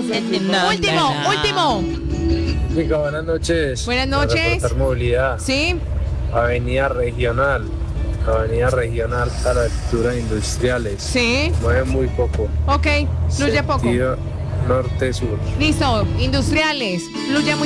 Último. Chica, buenas noches. Buenas Para noches. reportar movilidad. Sí. Avenida Regional a la altura de Industriales. Sí. Mueve muy poco. Ok. Fluye poco. Sentido norte-sur. Listo. Industriales. Fluye muy